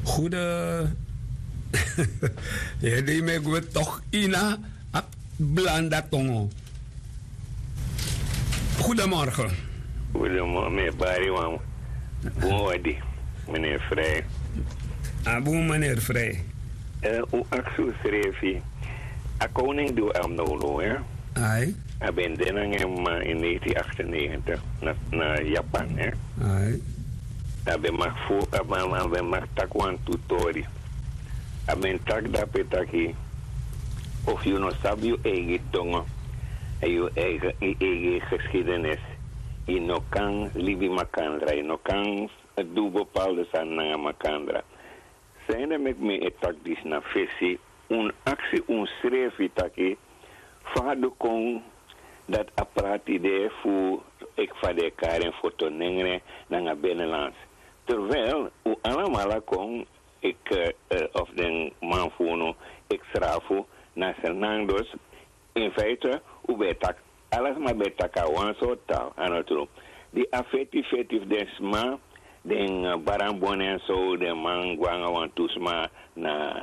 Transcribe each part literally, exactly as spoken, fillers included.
Goede. Ja, die maken we toch ina op blanda tongo. Goedemorgen. Goedemorgen, meneer Bariwam. Boedi, meneer Vrij. Abu meneer Vrij. Uh, u aksu schreef a koning doe am nolo, hè? Ai. Ik ben denang in negentien achtennegentig naar na Japan, hè? Ai. Ik ben mag voor, ik ben mag takwan tutori. Ik ben tak dat petaki. Of je nog sabi je eigen tongen en je eigen, je eigen geschiedenis. Je nog kan libi makandra, je nog kan het doe bepaalde zijn makandra. Zijn er met me etak dis na fesi, een actie, een schreef itaki, vader kon dat apparaat idee voor ik vader karen foto nengre naar binnenlands. Terwijl u allemaal kon ik uh, of den man voor ik schrafu naar zijn nandos in feite u betak alles maar betak aan soort taal aan het roep. Die affectief effectief des ma den uh, barambon en zo de man gwanga want tusma na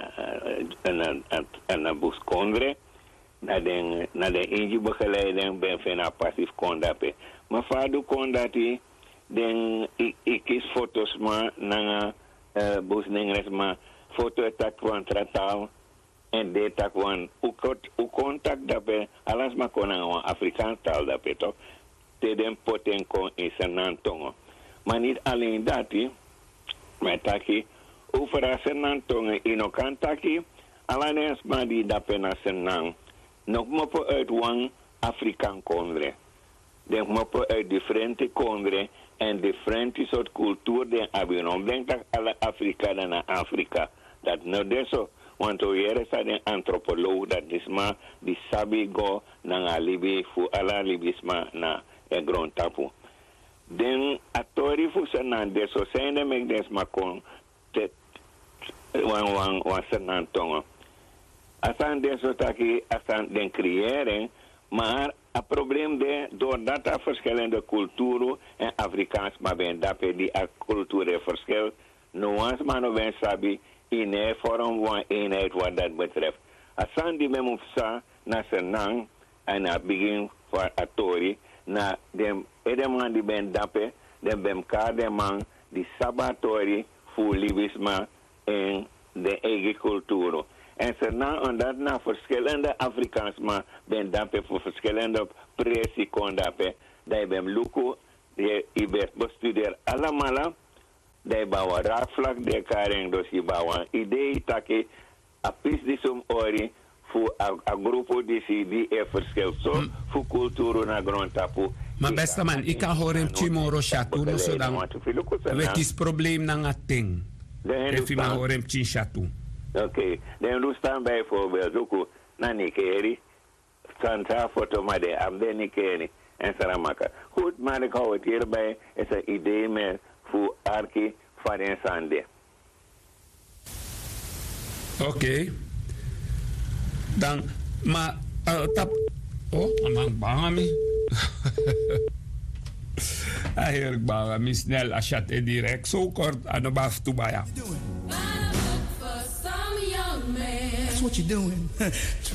na na na buskondre na den na den inji begeleiding ben fena passief kondape. Maar vader kondati den ik kies foto's ma na uh, bus nengres ma foto tak wan tratal en de tak wan u contact dape alas ma kona wan Afrikaans taal dape toch te den poten kon in zijn tongo. Maar niet alleen dat, maar taki over zijn tongo in okan taki alanes ma die dape na zijn naam nog mopo uit wan Afrikaan kondre. Den mopo uit differente kondre en differente soort cultuur den abinon. Denk dat alle Afrika dan naar Afrika. Dat nou deso. Want o jere sa den antropoloog dat disma die sabi go na Libi fu ala libisma na e grond tapu. Den atori fu sanan deso sende mek desma kon te wan wan wan sanan tongo. Asan deso taki asan den creëren, maar het probleem de doordat er verschillende culturen en Afrikaans maar ben dat die culturen verschil, nuance maar nog ben sabi in een vorm van eenheid wat dat betreft. Asan die men sa na senang en na begin van atori na dem edeman die ben dape dem bem ka man die sabatori voor libisma en de eigen culturen. En ze na omdat na verschillende Afrikaans maar ben dape voor verschillende presi kon dape dat ben luku die ibe bestudeer allemaal dat bawa raakvlak de karen dus je bawa idee take a pis disum ori voor a, a grupo die die er verschil zo voor cultuur na grond tapu. Maar beste man, ik kan horen Chimoro Chatu no so dan we kies probleem na ngating. If je maar horen Chatu. Oké, okay. Dan doe staan bijvoorbeeld ook naar Nikeri, Santa foto maar de amde Nikeri en Saramaka. Goed, maar ik hou het hierbij. Het is een idee meer voor Arki van een Sande. Oké. Okay. Dan, maar, uh, tap. Oh, amang bangami. Eigenlijk bangami snel als je het direct zo kort aan de baf toe bij. That's what you're doing.